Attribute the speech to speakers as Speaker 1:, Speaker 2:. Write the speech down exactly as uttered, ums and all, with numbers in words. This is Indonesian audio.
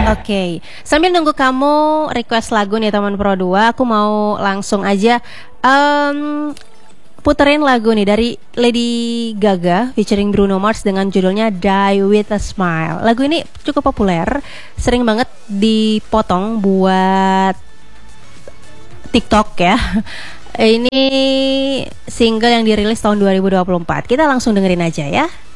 Speaker 1: Oke, okay. Sambil nunggu kamu request lagu nih teman Pro dua, aku mau langsung aja um, puterin lagu nih dari Lady Gaga featuring Bruno Mars dengan judulnya Die With A Smile. Lagu ini cukup populer, sering banget dipotong buat TikTok ya. Ini single yang dirilis tahun dua ribu dua puluh empat. Kita langsung dengerin aja ya.